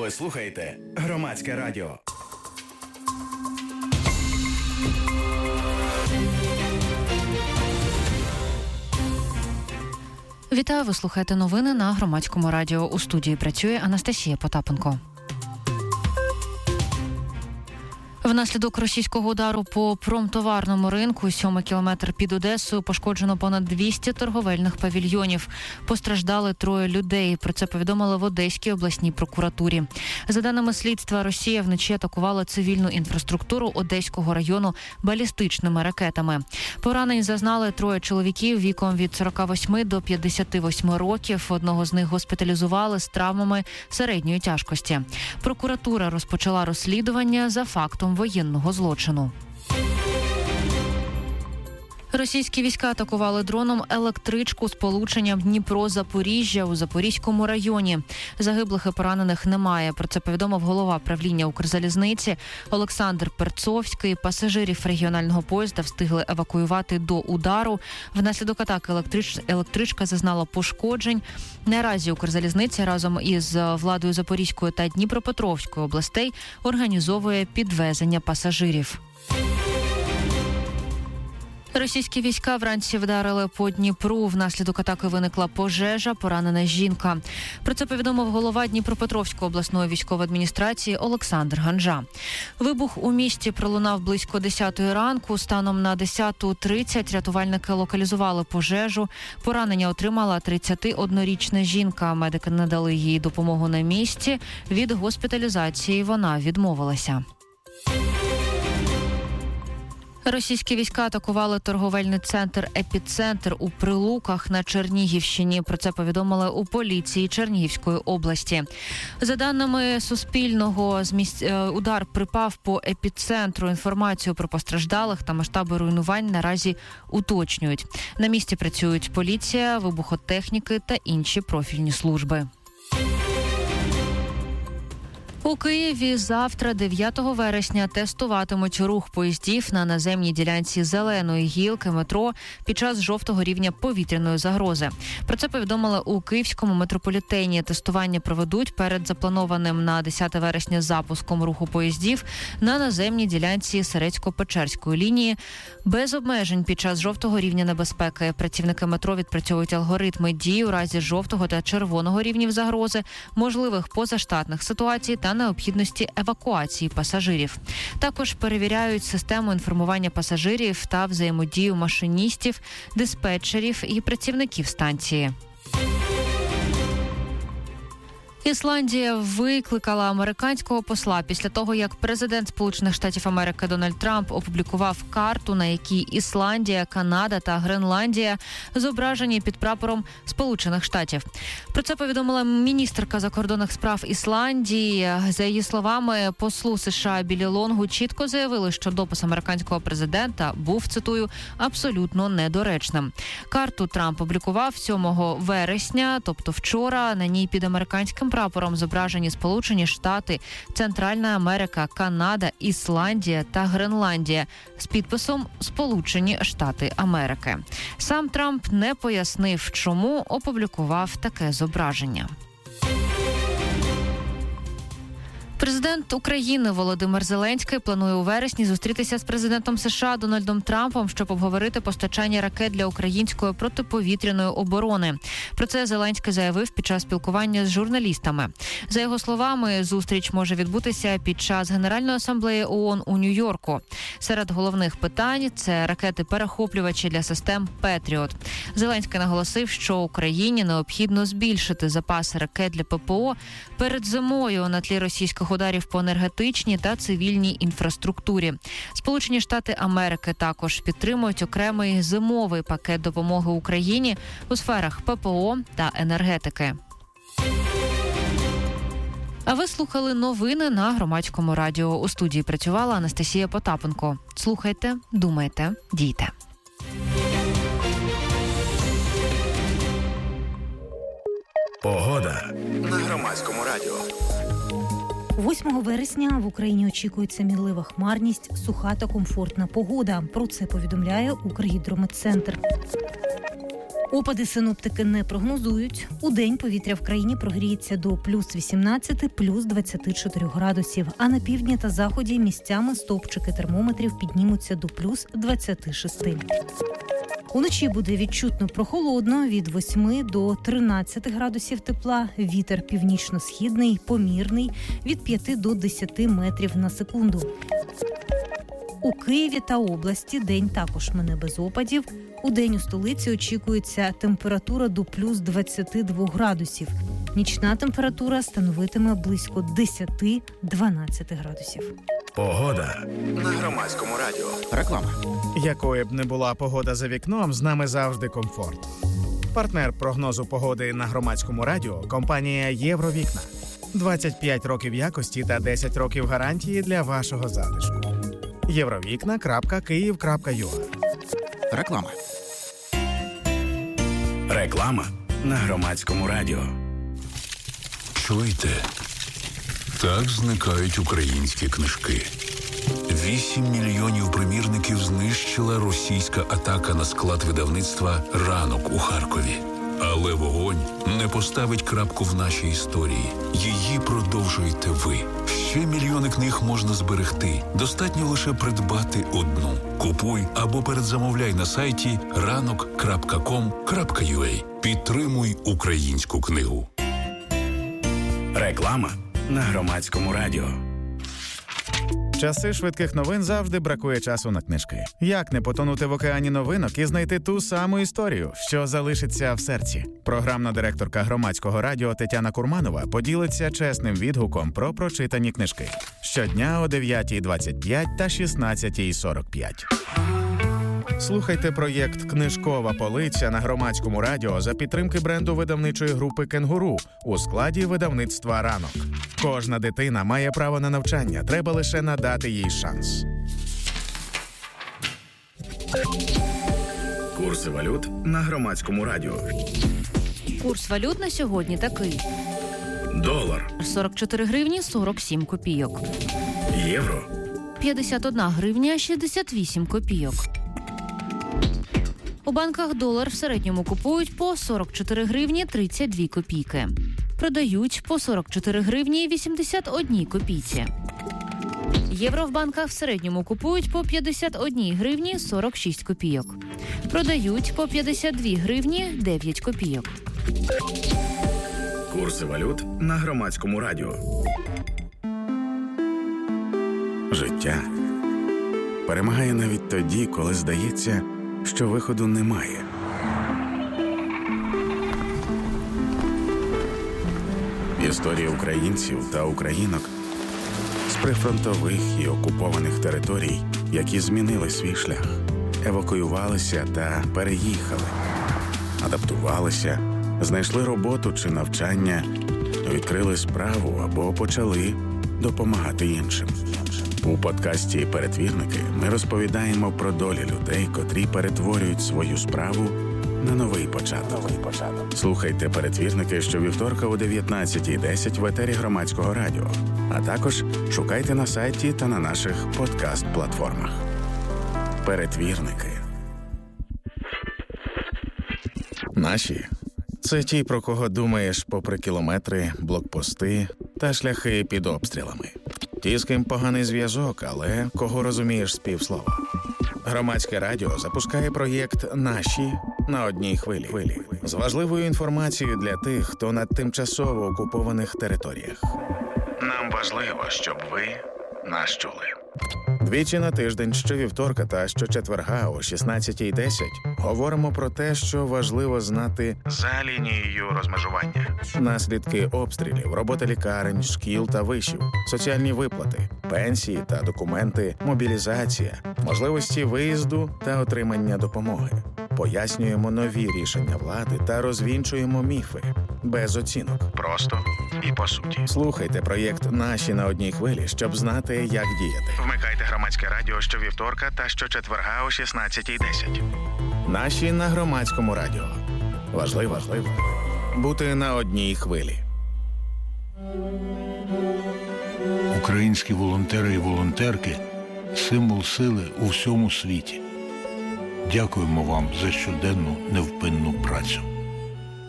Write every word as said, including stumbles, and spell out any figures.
Ви слухаєте Громадське радіо. Вітаю, ви слухаєте новини на Громадському радіо. У студії працює Анастасія Потапенко. Внаслідок російського удару по промтоварному ринку, сьомий кілометр під Одесою, пошкоджено понад двісті торговельних павільйонів. Постраждали троє людей. Про це повідомили в Одеській обласній прокуратурі. За даними слідства, Росія вночі атакувала цивільну інфраструктуру Одеського району балістичними ракетами. Поранень зазнали троє чоловіків віком від сорока восьми до п'ятдесяти восьми років. Одного з них госпіталізували з травмами середньої тяжкості. Прокуратура розпочала розслідування за фактом воєнного злочину. Російські війська атакували дроном електричку з полученням Дніпро-Запоріжжя у Запорізькому районі. Загиблих і поранених немає. Про це повідомив голова правління Укрзалізниці Олександр Перцовський. Пасажирів регіонального поїзда встигли евакуювати до удару. Внаслідок атаки електрич... електричка зазнала пошкоджень. Наразі Укрзалізниця разом із владою Запорізької та Дніпропетровської областей організовує підвезення пасажирів. Російські війська вранці вдарили по Дніпру. Внаслідок атаки виникла пожежа, поранена жінка. Про це повідомив голова Дніпропетровської обласної військової адміністрації Олександр Ганжа. Вибух у місті пролунав близько десятої ранку. Станом на десяту тридцять рятувальники локалізували пожежу. Поранення отримала тридцятиоднорічна жінка. Медики надали їй допомогу на місці. Від госпіталізації вона відмовилася. Російські війська атакували торговельний центр «Епіцентр» у Прилуках на Чернігівщині. Про це повідомили у поліції Чернігівської області. За даними Суспільного, удар припав по «Епіцентру». Інформацію про постраждалих та масштаби руйнувань наразі уточнюють. На місці працюють поліція, вибухотехніки та інші профільні служби. У Києві завтра, дев'ятого вересня, тестуватимуть рух поїздів на наземній ділянці Зеленої гілки метро під час жовтого рівня повітряної загрози. Про це повідомили у Київському метрополітені. Тестування проведуть перед запланованим на десяте вересня запуском руху поїздів на наземній ділянці Серецько-Печерської лінії. Без обмежень під час жовтого рівня небезпеки працівники метро відпрацьовують алгоритми дій у разі жовтого та червоного рівнів загрози, можливих позаштатних ситуацій та необхідності евакуації пасажирів. Також перевіряють систему інформування пасажирів та взаємодію машиністів, диспетчерів і працівників станції. Ісландія викликала американського посла після того, як президент Сполучених Штатів Америки Дональд Трамп опублікував карту, на якій Ісландія, Канада та Гренландія зображені під прапором Сполучених Штатів. Про це повідомила міністерка закордонних справ Ісландії. За її словами, послу США Білі Лонгу чітко заявили, що допис американського президента був, цитую, абсолютно недоречним. Карту Трамп опублікував сьомого вересня, тобто вчора. На ній під американським прапором зображені Сполучені Штати, Центральна Америка, Канада, Ісландія та Гренландія з підписом «Сполучені Штати Америки». Сам Трамп не пояснив, чому опублікував таке зображення. Президент України Володимир Зеленський планує у вересні зустрітися з президентом США Дональдом Трампом, щоб обговорити постачання ракет для української протиповітряної оборони. Про це Зеленський заявив під час спілкування з журналістами. За його словами, зустріч може відбутися під час Генеральної асамблеї ООН у Нью-Йорку. Серед головних питань – це ракети-перехоплювачі для систем «Петріот». Зеленський наголосив, що Україні необхідно збільшити запаси ракет для ППО перед зимою на тлі російських ударів по енергетичній та цивільній інфраструктурі. Сполучені Штати Америки також підтримують окремий зимовий пакет допомоги Україні у сферах ППО та енергетики. А ви слухали новини на Громадському радіо. У студії працювала Анастасія Потапенко. Слухайте, думайте, дійте. Погода на Громадському радіо. восьмого вересня в Україні очікується мінлива хмарність, суха та комфортна погода. Про це повідомляє Укргідрометцентр. Опади синоптики не прогнозують. Удень повітря в країні прогріється до плюс вісімнадцять, плюс двадцять чотири градусів, а на півдні та заході місцями стовпчики термометрів піднімуться до плюс двадцять шість. Уночі буде відчутно прохолодно від восьми до тринадцяти градусів тепла, вітер північно-східний, помірний від п'яти до десяти метрів на секунду. У Києві та області день також мине без опадів. Удень у столиці очікується температура до плюс двадцяти двох градусів. Нічна температура становитиме близько десять-дванадцять градусів. Погода на Громадському радіо. Реклама. Якою б не була погода за вікном, з нами завжди комфорт. Партнер прогнозу погоди на Громадському радіо – компанія «Євровікна». двадцять п'ять років якості та десять років гарантії для вашого затишку. євровікна крапка київ крапка ю а. Реклама. Реклама на Громадському радіо. Чуєте? Так зникають українські книжки. Вісім мільйонів примірників знищила російська атака на склад видавництва «Ранок» у Харкові. Але вогонь не поставить крапку в нашій історії. Її продовжуєте ви. Ще мільйони книг можна зберегти. Достатньо лише придбати одну. Купуй або передзамовляй на сайті ранок крапка ком крапка ю а. Підтримуй українську книгу. Реклама на Громадському радіо. В часи швидких новин завжди бракує часу на книжки. Як не потонути в океані новинок і знайти ту саму історію, що залишиться в серці? Програмна директорка Громадського радіо Тетяна Курманова поділиться чесним відгуком про прочитані книжки. Щодня о дев'ятій двадцять п'ять та шістнадцятій сорок п'ять. Слухайте проєкт «Книжкова полиця» на Громадському радіо за підтримки бренду видавничої групи «Кенгуру» у складі видавництва «Ранок». Кожна дитина має право на навчання, треба лише надати їй шанс. Курси валют на Громадському радіо. Курс валют на сьогодні такий. Долар. сорок чотири гривні сорок сім копійок. Євро. п'ятдесят одна гривня шістдесят вісім копійок. У банках долар в середньому купують по сорок чотири гривні тридцять дві копійки. Продають по сорок чотири гривні вісімдесят одні копійці. Євро в банках в середньому купують по п'ятдесят одні гривні сорок шість копійок. Продають по п'ятдесят дві гривні дев'ять копійок. Курси валют на Громадському радіо. Життя перемагає навіть тоді, коли здається, що виходу немає. Історії українців та українок з прифронтових і окупованих територій, які змінили свій шлях, евакуювалися та переїхали, адаптувалися, знайшли роботу чи навчання, відкрили справу або почали допомагати іншим. У подкасті «Перетвірники» ми розповідаємо про долі людей, котрі перетворюють свою справу на новий початок. Слухайте «Перетвірники» щовівторка о дев'ятнадцятій десять в етері Громадського радіо, а також шукайте на сайті та на наших подкаст-платформах. «Перетвірники». Наші – це ті, про кого думаєш попри кілометри, блокпости та шляхи під обстрілами. Ті, з ким поганий зв'язок, але кого розумієш з півслова. Громадське радіо запускає проєкт «Наші» на одній хвилі. З важливою інформацією для тих, хто на тимчасово окупованих територіях. Нам важливо, щоб ви нас чули. Двічі на тиждень, щовівторка та щочетверга о шістнадцятій десять говоримо про те, що важливо знати за лінією розмежування. Наслідки обстрілів, робота лікарень, шкіл та вишів, соціальні виплати, пенсії та документи, мобілізація, можливості виїзду та отримання допомоги. Пояснюємо нові рішення влади та розвінчуємо міфи. Без оцінок. Просто і по суті. Слухайте проєкт «Наші» на одній хвилі, щоб знати, як діяти. Вмикайте Громадське радіо щовівторка та щочетверга о шістнадцятій десять. «Наші» на Громадському радіо. Важливо, важливо бути на одній хвилі. Українські волонтери і волонтерки – символ сили у всьому світі. дякуємо вам за щоденну невпинну працю.